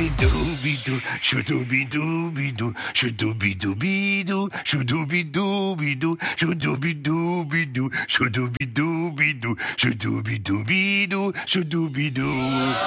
Shoo-doo-bidoo, shoo-doo-bidoo-bidoo, shoo-doo-bidoo-bidoo, shoo-doo-bidoo-bidoo, shoo-doo-bidoo-bidoo, shoo-doo-bidoo-bidoo, shoo-doo-bidoo-bidoo, shoo-doo-bidoo.